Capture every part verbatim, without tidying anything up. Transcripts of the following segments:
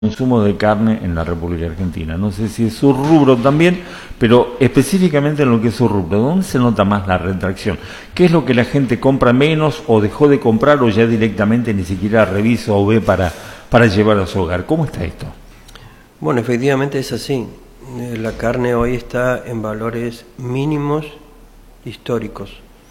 consumo de carne en la República Argentina. No sé si es su rubro también, pero específicamente en lo que es su rubro, ¿dónde se nota más la retracción? ¿Qué es lo que la gente compra menos o dejó de comprar o ya directamente ni siquiera revisa o ve para, para llevar a su hogar? ¿Cómo está esto? Bueno, efectivamente es así. La carne hoy está en valores mínimos históricos.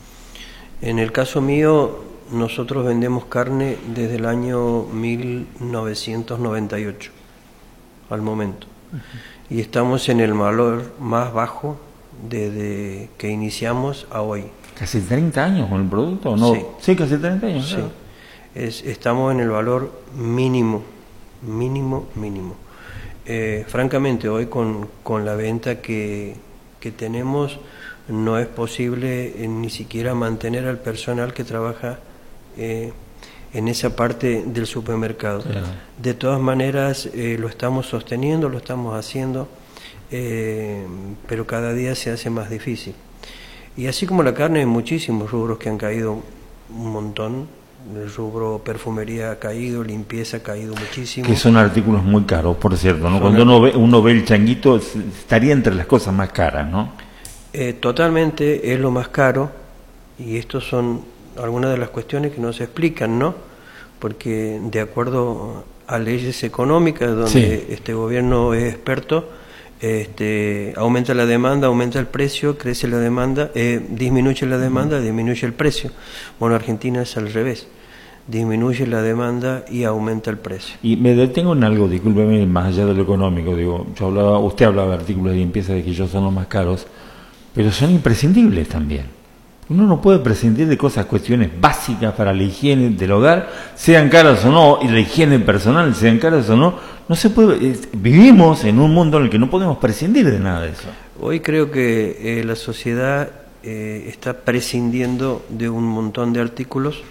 En el caso mío, nosotros vendemos carne desde el año mil novecientos noventa y ocho al momento. Uh-huh. Y estamos en el valor más bajo desde que iniciamos a hoy. ¿Casi treinta años con el producto? ¿No? Sí. Sí, casi treinta años. Sí. Claro. Es, estamos en el valor mínimo, mínimo, mínimo. Eh, francamente, hoy con, con la venta que, que tenemos, no es posible eh, ni siquiera mantener al personal que trabaja eh, en esa parte del supermercado. Claro. De todas maneras, eh, lo estamos sosteniendo, lo estamos haciendo, eh, pero cada día se hace más difícil. Y así como la carne, hay muchísimos rubros que han caído un montón. El rubro perfumería ha caído, limpieza ha caído muchísimo. Que son artículos muy caros, por cierto, ¿no? Cuando uno ve, uno ve el changuito, estaría entre las cosas más caras, ¿no? Eh, totalmente es lo más caro, y estos son algunas de las cuestiones que no se explican, ¿no? Porque de acuerdo a leyes económicas, donde sí. este gobierno es experto, este, aumenta la demanda, aumenta el precio, crece la demanda, eh, disminuye la demanda, uh-huh. disminuye el precio. Bueno, Argentina es al revés. Disminuye la demanda y aumenta el precio. Y me detengo en algo, discúlpeme, más allá de lo económico, digo, yo hablaba, usted hablaba de artículos de limpieza de que ellos son los más caros, pero son imprescindibles también. Uno no puede prescindir de cosas, cuestiones básicas para la higiene del hogar, sean caras o no, y la higiene personal, sean caras o no, no se puede, es, vivimos en un mundo en el que no podemos prescindir de nada de eso. Hoy creo que eh, la sociedad eh, está prescindiendo de un montón de artículos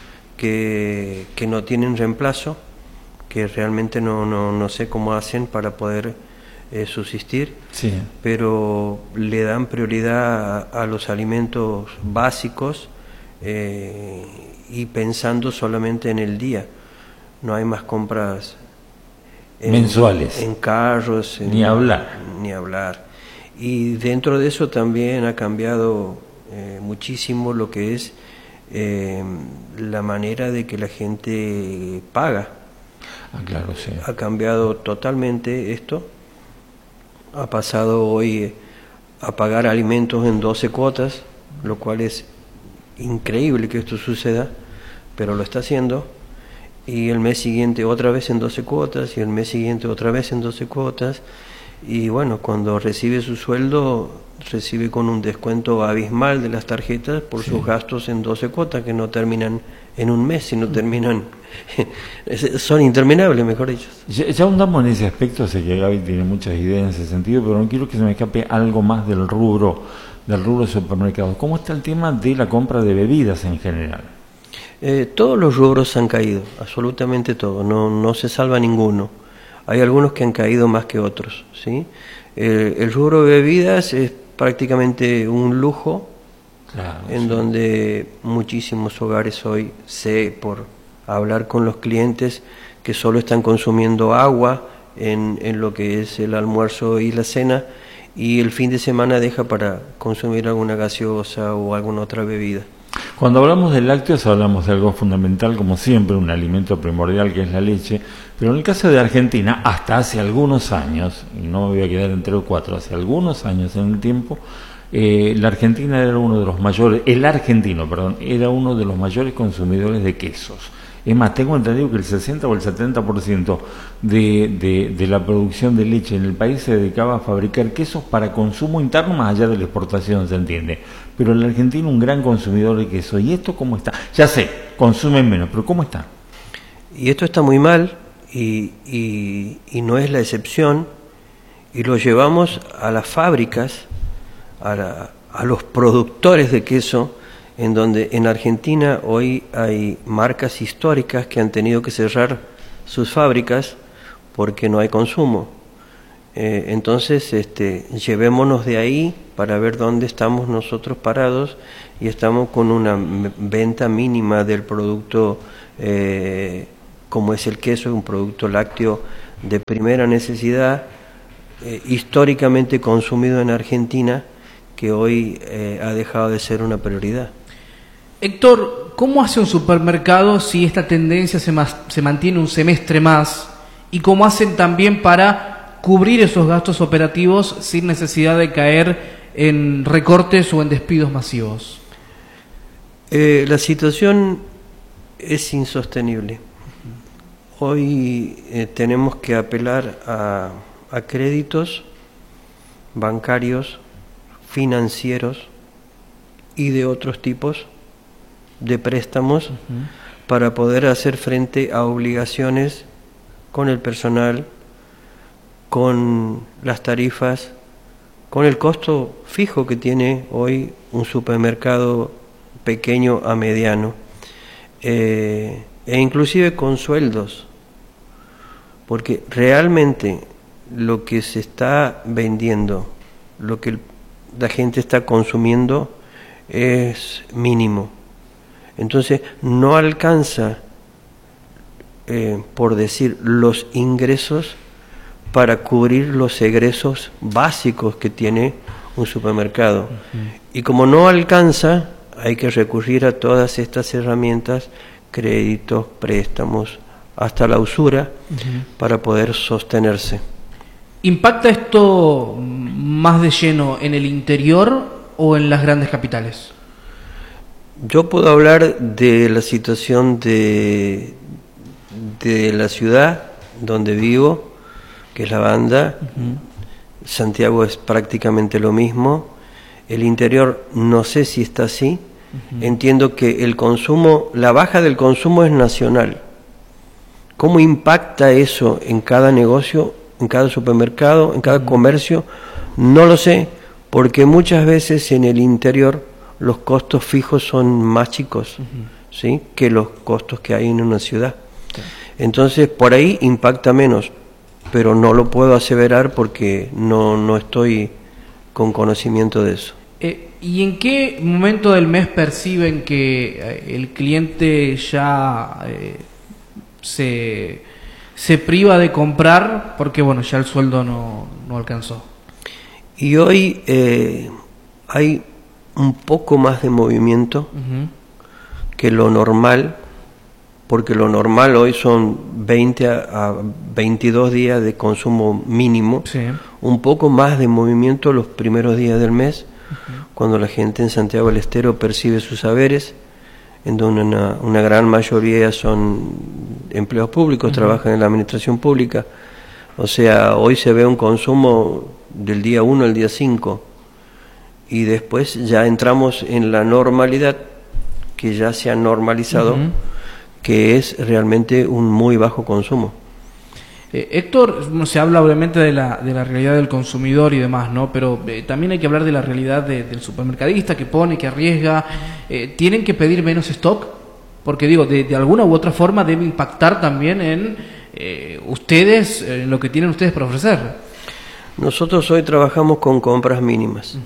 que, que no tienen reemplazo, que realmente no, no, no sé cómo hacen para poder eh, subsistir, sí. pero le dan prioridad a, a los alimentos básicos eh, y pensando solamente en el día. No hay más compras en, mensuales, en carros, en, ni hablar. Ni hablar. Y dentro de eso también ha cambiado eh, muchísimo lo que es eh, la manera de que la gente paga. Ah, claro, sí. Ha cambiado totalmente esto. Ha pasado hoy a pagar alimentos en doce cuotas, lo cual es increíble que esto suceda, pero lo está haciendo. Y el mes siguiente otra vez en doce cuotas, y el mes siguiente otra vez en doce cuotas. Y bueno, cuando recibe su sueldo, recibe con un descuento abismal de las tarjetas por sí. sus gastos en doce cuotas, que no terminan en un mes, sino terminan, son interminables, mejor dicho. Ya, ya ahondamos en ese aspecto, sé que Gaby tiene muchas ideas en ese sentido, pero no quiero que se me escape algo más del rubro, del rubro de supermercados. ¿Cómo está el tema de la compra de bebidas en general? Eh, todos los rubros han caído, absolutamente todos, no, no se salva ninguno. Hay algunos que han caído más que otros, ¿sí? Eh, el rubro de bebidas es prácticamente un lujo, claro, en sí. donde muchísimos hogares hoy, sé por hablar con los clientes, que solo están consumiendo agua en, en lo que es el almuerzo y la cena, y el fin de semana deja para consumir alguna gaseosa o alguna otra bebida. Cuando hablamos de lácteos hablamos de algo fundamental, como siempre, un alimento primordial que es la leche, pero en el caso de Argentina, hasta hace algunos años, y no me voy a quedar entre los cuatro, hace algunos años en el tiempo, eh, la Argentina era uno de los mayores, el argentino, perdón, era uno de los mayores consumidores de quesos. Es más, tengo entendido que el sesenta o el setenta por ciento de, de, de la producción de leche en el país se dedicaba a fabricar quesos para consumo interno, más allá de la exportación, se entiende. Pero el argentino un gran consumidor de queso. ¿Y esto cómo está? Ya sé, consumen menos, pero ¿cómo está? Y esto está muy mal, y, y, y no es la excepción, y lo llevamos a las fábricas, a, la, a los productores de queso, en donde en Argentina hoy hay marcas históricas que han tenido que cerrar sus fábricas porque no hay consumo. Eh, entonces, este, llevémonos de ahí para ver dónde estamos nosotros parados, y estamos con una venta mínima del producto, eh, como es el queso, un producto lácteo de primera necesidad, eh, históricamente consumido en Argentina, que hoy eh, ha dejado de ser una prioridad. Héctor, ¿cómo hace un supermercado si esta tendencia se, más, se mantiene un semestre más? ¿Y cómo hacen también para cubrir esos gastos operativos sin necesidad de caer en recortes o en despidos masivos? Eh, la situación es insostenible. Hoy eh, tenemos que apelar a, a créditos bancarios, financieros y de otros tipos de préstamos uh-huh. para poder hacer frente a obligaciones con el personal, con las tarifas, con el costo fijo que tiene hoy un supermercado pequeño a mediano, eh, e inclusive con sueldos, porque realmente lo que se está vendiendo, lo que la gente está consumiendo es mínimo. Entonces no alcanza, eh, por decir, los ingresos para cubrir los egresos básicos que tiene un supermercado. Uh-huh. Y como no alcanza, hay que recurrir a todas estas herramientas, créditos, préstamos, hasta la usura, uh-huh. para poder sostenerse. ¿Impacta esto más de lleno en el interior o en las grandes capitales? Yo puedo hablar de la situación de, de la ciudad donde vivo, que es La Banda. Uh-huh. Santiago es prácticamente lo mismo. El interior no sé si está así. Uh-huh. Entiendo que el consumo, la baja del consumo es nacional. ¿Cómo impacta eso en cada negocio, en cada supermercado, en cada uh-huh. comercio? No lo sé, porque muchas veces en el interior los costos fijos son más chicos, uh-huh. ¿sí? que los costos que hay en una ciudad. Okay. Entonces, por ahí impacta menos, pero no lo puedo aseverar porque no, no estoy con conocimiento de eso. Eh, ¿Y en qué momento del mes perciben que eh, el cliente ya eh, se, se priva de comprar porque, bueno, ya el sueldo no, no alcanzó? Y hoy eh, hay un poco más de movimiento uh-huh. que lo normal, porque lo normal hoy son veinte a veintidós días de consumo mínimo, sí. un poco más de movimiento los primeros días del mes, uh-huh. cuando la gente en Santiago del Estero percibe sus saberes, en donde una, una gran mayoría son empleados públicos, uh-huh. trabajan en la administración pública, o sea, hoy se ve un consumo del día uno al día cinco, y después ya entramos en la normalidad, que ya se ha normalizado, uh-huh. que es realmente un muy bajo consumo. Eh, Héctor, se habla obviamente de la, de la realidad del consumidor y demás, ¿no? Pero eh, también hay que hablar de la realidad de, del supermercadista que pone, que arriesga. Eh, ¿Tienen que pedir menos stock? Porque digo, de, de alguna u otra forma debe impactar también en eh, ustedes, en lo que tienen ustedes para ofrecer. Nosotros hoy trabajamos con compras mínimas, uh-huh.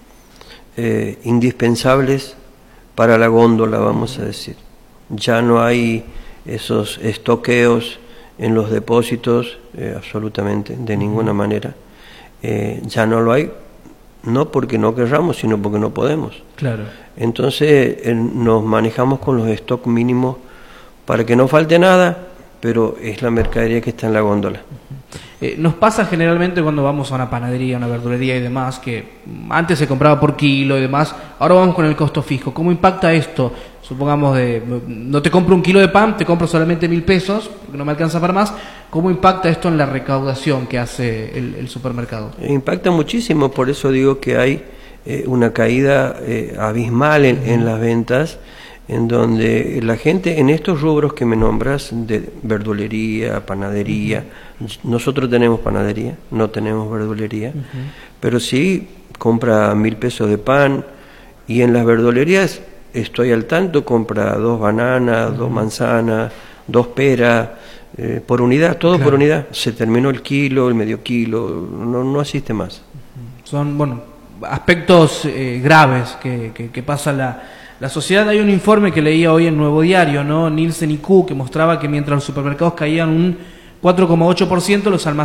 eh, indispensables para la góndola, vamos uh-huh. a decir. Ya no hay esos estoqueos en los depósitos, eh, absolutamente, de ninguna manera. Eh, ya no lo hay, no porque no querramos, sino porque no podemos. Claro. Entonces eh, nos manejamos con los stocks mínimos para que no falte nada, pero es la mercadería que está en la góndola. Eh, nos pasa generalmente cuando vamos a una panadería, una verdulería y demás, que antes se compraba por kilo y demás, ahora vamos con el costo fijo. ¿Cómo impacta esto? Supongamos, de no te compro un kilo de pan, te compro solamente mil pesos, porque no me alcanza para más. ¿Cómo impacta esto en la recaudación que hace el, el supermercado? Impacta muchísimo, por eso digo que hay eh, una caída eh, abismal en, uh-huh. en las ventas, en donde la gente en estos rubros que me nombras, de verdulería, panadería, uh-huh. nosotros tenemos panadería, no tenemos verdulería, uh-huh. pero sí compra mil pesos de pan, y en las verdulerías estoy al tanto, compra dos bananas, uh-huh. dos manzanas, dos peras, eh, por unidad, todo claro. por unidad. Se terminó el kilo, el medio kilo, no, no asiste más. Uh-huh. Son, bueno, aspectos eh, graves que, que, que pasa la, la sociedad. Hay un informe que leía hoy en Nuevo Diario, ¿no? Nielsen I Q, que mostraba que mientras los supermercados caían un cuatro coma ocho por ciento los almacenes